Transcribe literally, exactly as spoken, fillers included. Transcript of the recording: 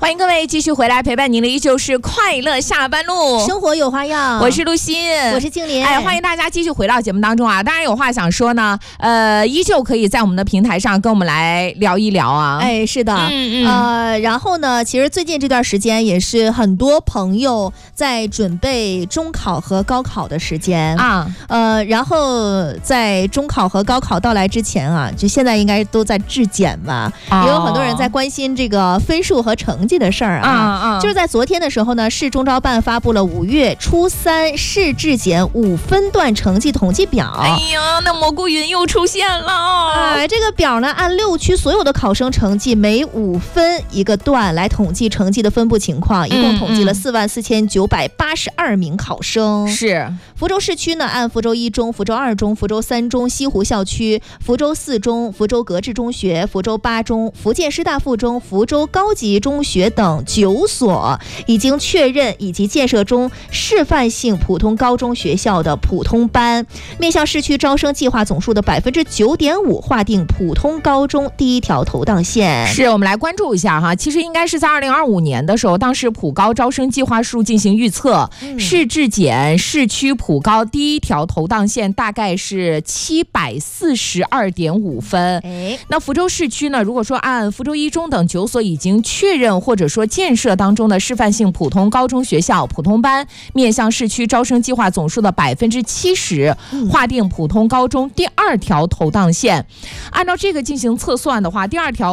欢迎各位继续回来陪伴您的依旧是快乐下班路， 生活有花样。 我是陆欣， 我是静莲。 哎，欢迎大家继续回到节目当中啊！当然有话想说呢，呃，依旧可以在我们的平台上跟我们来聊一聊啊。 哎，是的， 嗯嗯呃，然后呢，其实最近这段时间也是很多朋友在准备中考和高考的时间啊， 呃，然后在中考和高考到来之前啊，就现在应该都在质检吧， 哦、 也有很多人在关心这个分数和成绩的事儿啊。 啊啊就是在昨天的时候呢，市中招办发布了五月初三市质检五分段成绩统计表。 哎呀，那蘑菇云又出现了。 哎，这个表呢，按六区所有的考生成绩每五分一个段来统计成绩的分布情况，一共统计了四万四千九百八十二名考生。 是福州市区呢，按福州一中、福州二中、福州三中、西湖校区、福州四中、福州格致中学、福州八中、福建师大附中、福州高级中学等九所已经确认以及建设中示范性普通高中学校的普通班，面向市区招生计划总数的百分之九点五，划定普通高中第一条投档线。 是，我们来关注一下哈。其实应该是在二零二五年的时候，当时普高招生计划数进行预测，嗯、市质检市区普高第一条投档线大概是七百四十二点五分。 哎， 那福州市区呢，如果说按福州一中等九所已经确认或者说建设当中的示范性普通高中学校普通班，面向市区招生计划总数的百分之七十，划定普通高中第二条投档线。按照这个进行测算的话，第二条